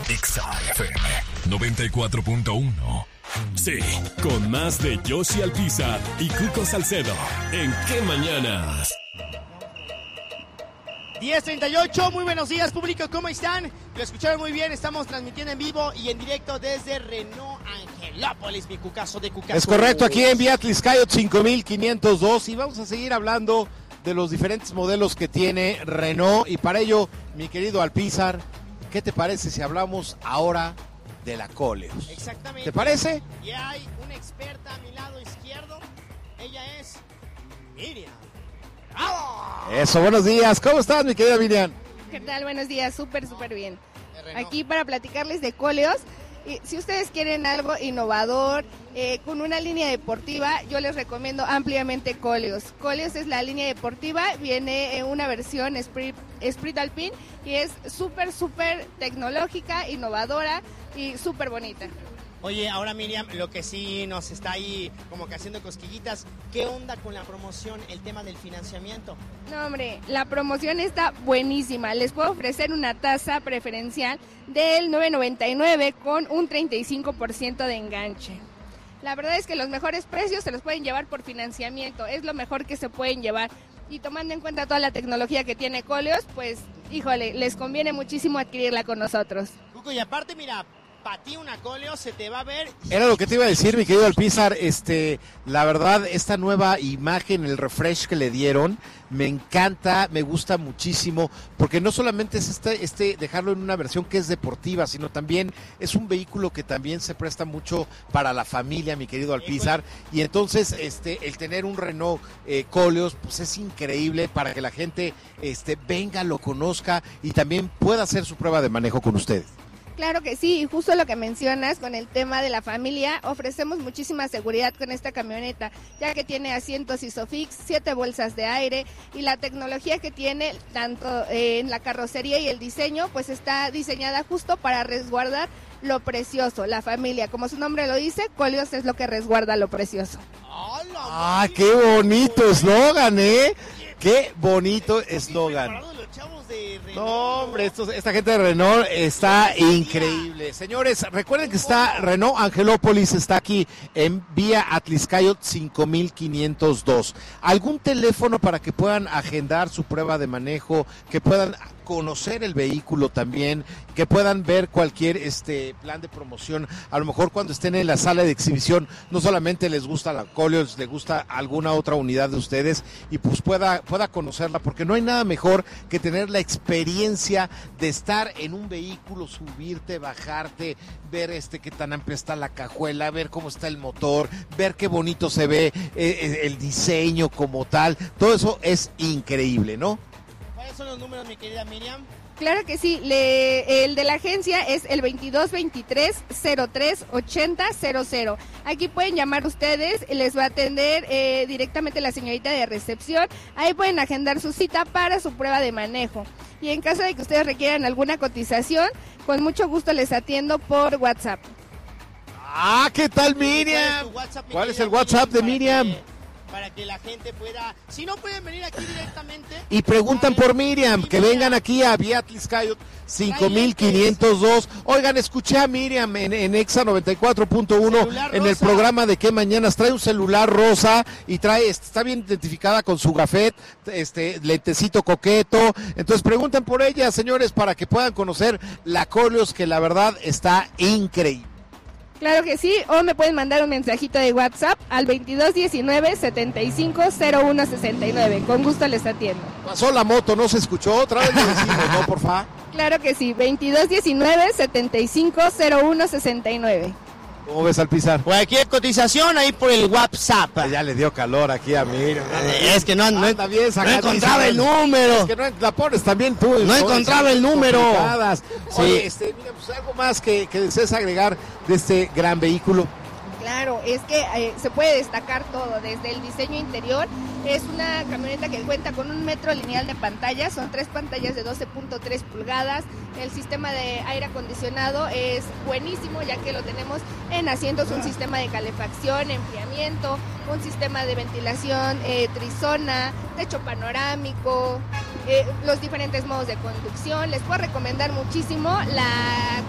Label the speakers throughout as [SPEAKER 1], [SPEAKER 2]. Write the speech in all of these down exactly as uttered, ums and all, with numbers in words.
[SPEAKER 1] Exa F M noventa y cuatro punto uno.
[SPEAKER 2] Sí, con más de Yoshi Alpizar y Cuco Salcedo. ¿En qué mañanas?
[SPEAKER 3] diez treinta y ocho, muy buenos días público, ¿cómo están? Lo escucharon muy bien, estamos transmitiendo en vivo y en directo desde Renault Angelópolis, mi cucazo de cucazo.
[SPEAKER 4] Es correcto, aquí en Vía Tliscayot cinco mil quinientos dos y vamos a seguir hablando de los diferentes modelos que tiene Renault y para ello, mi querido Alpizar, ¿qué te parece si hablamos ahora de la Koleos?
[SPEAKER 3] Exactamente.
[SPEAKER 4] ¿Te parece?
[SPEAKER 3] Y hay una experta a mi lado izquierdo, ella es Miriam. ¡Bravo!
[SPEAKER 4] Eso, buenos días, ¿cómo estás mi querida Miriam?
[SPEAKER 5] ¿Qué tal? Buenos días, súper, súper bien. Aquí para platicarles de Koleos. Y si ustedes quieren algo innovador, eh, con una línea deportiva, yo les recomiendo ampliamente Koleos. Koleos es la línea deportiva, viene en una versión Sprint, Sprint Alpine y es súper, súper tecnológica, innovadora y súper bonita.
[SPEAKER 3] Oye, ahora Miriam, lo que sí nos está ahí como que haciendo cosquillitas, ¿qué onda con la promoción, el tema del financiamiento?
[SPEAKER 5] No, hombre, la promoción está buenísima. Les puedo ofrecer una tasa preferencial del nueve noventa y nueve con un treinta y cinco por ciento de enganche. La verdad es que los mejores precios se los pueden llevar por financiamiento, es lo mejor que se pueden llevar. Y tomando en cuenta toda la tecnología que tiene Koleos, pues, híjole, les conviene muchísimo adquirirla con nosotros.
[SPEAKER 3] Cuco, y aparte, mira, para ti una Koleos se te va a ver.
[SPEAKER 4] Era lo que te iba a decir, mi querido Alpizar, este, la verdad, esta nueva imagen, el refresh que le dieron, me encanta, me gusta muchísimo, porque no solamente es este, este dejarlo en una versión que es deportiva, sino también es un vehículo que también se presta mucho para la familia, mi querido Alpizar, y entonces este, el tener un Renault eh, Koleos, pues es increíble para que la gente este, venga, lo conozca y también pueda hacer su prueba de manejo con ustedes.
[SPEAKER 5] Claro que sí, y justo lo que mencionas con el tema de la familia, ofrecemos muchísima seguridad con esta camioneta, ya que tiene asientos Isofix, siete bolsas de aire y la tecnología que tiene tanto eh, en la carrocería y el diseño, pues está diseñada justo para resguardar lo precioso, la familia. Como su nombre lo dice, Koleos es lo que resguarda lo precioso.
[SPEAKER 4] ¡Ah, qué bonito eslogan, eh! ¡Qué bonito eslogan! No, hombre, estos, esta gente de Renault está increíble. Señores, recuerden que está Renault Angelópolis, está aquí en Vía Tliscayot cinco mil quinientos dos. ¿Algún teléfono para que puedan agendar su prueba de manejo, que puedan conocer el vehículo también, que puedan ver cualquier este plan de promoción? A lo mejor cuando estén en la sala de exhibición, no solamente les gusta la Koleos, les gusta alguna otra unidad de ustedes y pues pueda, pueda conocerla, porque no hay nada mejor que tener la experiencia de estar en un vehículo, subirte, bajarte, ver este qué tan amplia está la cajuela, ver cómo está el motor, ver qué bonito se ve eh, el diseño como tal. Todo eso es increíble, ¿no?
[SPEAKER 3] ¿Cuáles son los números, mi querida Miriam?
[SPEAKER 5] Claro que sí, Le, el de la agencia es el veintidós veintitrés cero tres ochenta cero cero. Aquí pueden llamar ustedes, les va a atender eh, directamente la señorita de recepción. Ahí pueden agendar su cita para su prueba de manejo. Y en caso de que ustedes requieran alguna cotización, con mucho gusto les atiendo por WhatsApp.
[SPEAKER 4] Ah, ¿qué tal, Miriam?
[SPEAKER 3] ¿Cuál es, WhatsApp,
[SPEAKER 4] ¿Cuál es el WhatsApp de Miriam?
[SPEAKER 3] Que, para que la gente pueda, si no pueden venir aquí directamente.
[SPEAKER 4] Y preguntan por Miriam, que vengan aquí a Vía Tliscayot cinco mil quinientos dos. Oigan, escuché a Miriam en, en Exa noventa y cuatro punto uno en el programa de ¿Qué Mañanas? Trae un celular rosa y trae, está bien identificada con su gafet, este lentecito coqueto. Entonces pregunten por ella, señores, para que puedan conocer la Koleos, que la verdad está increíble.
[SPEAKER 5] Claro que sí, o me pueden mandar un mensajito de WhatsApp al veintidós diecinueve setenta y cinco cero uno sesenta y nueve. Con gusto les atiendo.
[SPEAKER 4] Pasó la moto, ¿no se escuchó? Otra vez lo decimos, ¿no, por favor?
[SPEAKER 5] Claro que sí, veintidós diecinueve setenta y cinco cero uno sesenta y nueve.
[SPEAKER 4] ¿Cómo ves, Alpizar?
[SPEAKER 3] Cualquier cotización ahí por el WhatsApp.
[SPEAKER 4] Ya le dio calor aquí a Miriam.
[SPEAKER 3] Es que no, no,
[SPEAKER 4] Anda bien,
[SPEAKER 3] no encontraba el número.
[SPEAKER 4] Es que no la pones también tú.
[SPEAKER 3] No encontraba el número.
[SPEAKER 4] Sí. Oye, este, mira, pues algo más que, que desees agregar de este gran vehículo.
[SPEAKER 5] Claro, es que eh, se puede destacar todo, desde el diseño interior. Es una camioneta que cuenta con un metro lineal de pantalla, son tres pantallas de doce punto tres pulgadas. El sistema de aire acondicionado es buenísimo, ya que lo tenemos en asientos, un sistema de calefacción, enfriamiento, un sistema de ventilación eh, trizona, techo panorámico, eh, los diferentes modos de conducción. Les puedo recomendar muchísimo la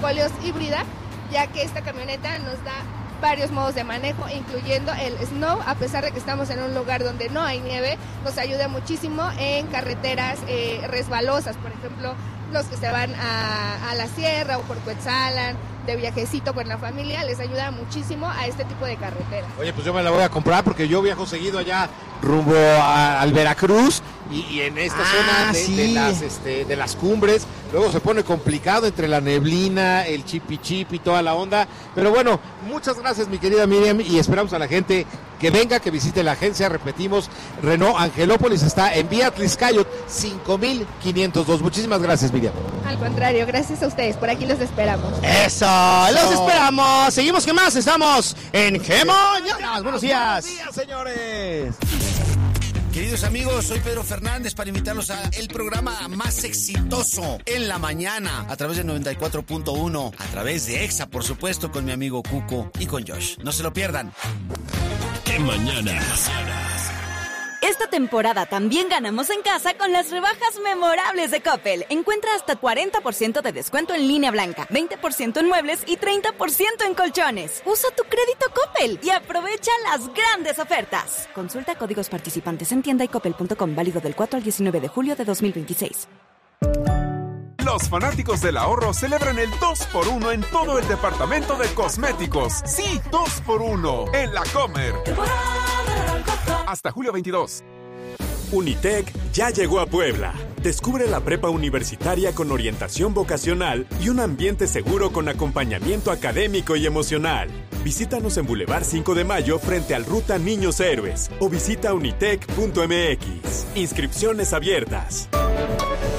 [SPEAKER 5] portafolios híbrida, ya que esta camioneta nos da varios modos de manejo, incluyendo el snow. A pesar de que estamos en un lugar donde no hay nieve, nos ayuda muchísimo en carreteras eh, resbalosas, por ejemplo, los que se van a, a la sierra o por Cuetzalan, de viajecito con la familia, les ayuda muchísimo a este tipo de carreteras.
[SPEAKER 4] Oye, pues yo me la voy a comprar porque yo viajo seguido allá rumbo a, al Veracruz y, y en esta ah, zona de, sí. de, las, este, de las cumbres, luego se pone complicado entre la neblina, el chipi chip y toda la onda, pero bueno, muchas gracias mi querida Miriam y esperamos a la gente que venga, que visite la agencia. Repetimos, Renault Angelópolis está en Vía Tliscayot cinco mil quinientos dos. Muchísimas gracias, Miriam.
[SPEAKER 5] Al contrario, gracias a ustedes, por aquí los esperamos.
[SPEAKER 3] Eso, los esperamos. Seguimos, ¿qué más? Estamos en ¿Qué mañanas? Buenos días.
[SPEAKER 4] Buenos días, señores.
[SPEAKER 6] Queridos amigos, soy Pedro Fernández para invitarlos a el programa más exitoso en la mañana a través de noventa y cuatro punto uno, a través de Exa, por supuesto, con mi amigo Cuco y con Josh. No se lo pierdan.
[SPEAKER 2] ¡Qué mañanas!
[SPEAKER 7] Esta temporada también ganamos en casa con las rebajas memorables de Coppel. Encuentra hasta cuarenta por ciento de descuento en línea blanca, veinte por ciento en muebles y treinta por ciento en colchones. Usa tu crédito Coppel y aprovecha las grandes ofertas. Consulta códigos participantes en tienda y coppel punto com, válido del cuatro al diecinueve de julio de dos mil veintiséis.
[SPEAKER 8] Los fanáticos del ahorro celebran el dos por uno en todo el departamento de cosméticos. Sí, dos por uno en La Comer. Hasta julio veintidós.
[SPEAKER 2] Unitec ya llegó a Puebla. Descubre la prepa universitaria con orientación vocacional y un ambiente seguro con acompañamiento académico y emocional. Visítanos en Boulevard cinco de Mayo frente al Ruta Niños Héroes o visita unitec punto m x. Inscripciones abiertas.